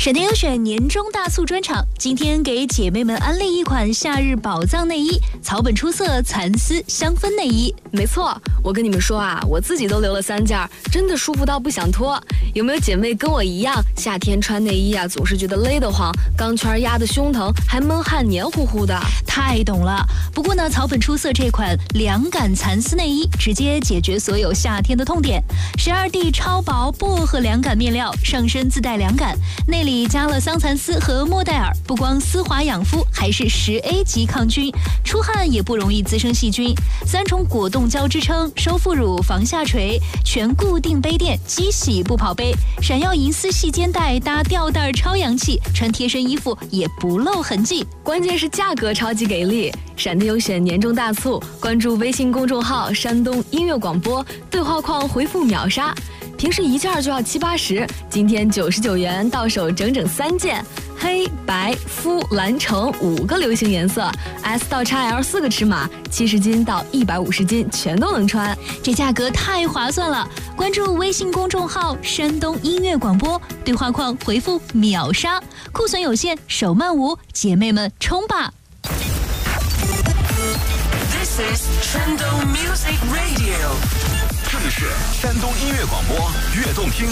闪电优选年终大促专场，今天给姐妹们安利一款夏日宝藏内衣——草本出色蚕丝香氛内衣。 没错，我跟你们说啊，我自己都留了3件，真的舒服到不想脱。有没有姐妹跟我一样，夏天穿内衣啊，总是觉得勒得慌，钢圈压得胸疼，还闷汗黏糊糊的？ 太懂了。不过呢，草本出色这款凉感蚕丝内衣直接解决所有夏天的痛点。12D 超薄薄荷凉感面料，上身自带凉感，内里加了桑蚕丝和莫代尔，不光丝滑养肤，还是10A 级抗菌，出汗也不容易滋生细菌。3重果冻胶支撑，收腹乳、防下垂，全固定杯垫，机洗不跑杯，闪耀银丝细肩带搭吊带超洋气，穿贴身衣服也不露痕迹。 关键是价格超级给力！闪电优选年终大促，关注微信公众号山东音乐广播，对话框回复秒杀。平时1件就要70-80，今天99元到手整整3件，黑白肤蓝橙5个流行颜色 ，S 到 XL 4个尺码，70斤到150斤全都能穿， 这价格太划算了！关注微信公众号山东音乐广播，对话框回复秒杀，库存有限，手慢无，姐妹们冲吧！ This is Trendo Music Radio， 这里是山东音乐广播，悦动听